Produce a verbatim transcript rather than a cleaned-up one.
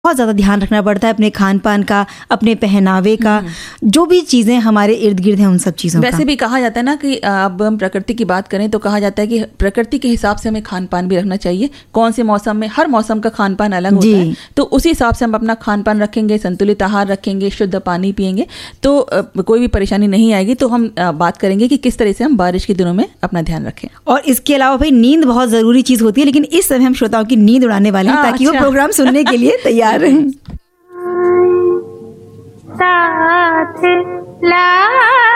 बहुत ज़्यादा ध्यान रखना पड़ता है अपने खान पान का, अपने पहनावे का, जो भी चीज़ें हमारे इर्द गिर्द हैं उन सब चीज़ों का। वैसे भी कहा जाता है ना कि अब हम प्रकृति की बात करें तो कहा जाता है कि प्रकृति के हिसाब से हमें खान पान भी रखना चाहिए। कौन से मौसम में, हर मौसम का खान पान अलग होता है, तो उसी हिसाब से हम अपना खान पान रखेंगे, संतुलित आहार रखेंगे, शुद्ध पानी पिएंगे तो कोई भी परेशानी नहीं आएगी। तो हम बात करेंगे कि किस तरह से हम बारिश के दिनों में अपना ध्यान रखें। और इसके अलावा भाई नींद बहुत ज़रूरी चीज़ होती है, लेकिन इस समय हम श्रोताओं की नींद उड़ाने वाले हैं ताकि वो प्रोग्राम सुनने के लिए तैयार रहें। साथ ला